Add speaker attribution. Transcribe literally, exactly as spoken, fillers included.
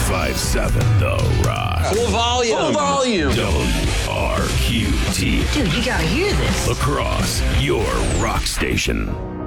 Speaker 1: five seven The Rock.
Speaker 2: Full volume.
Speaker 3: Full volume.
Speaker 1: W R Q T.
Speaker 4: Dude, you gotta hear this.
Speaker 1: Across your rock station.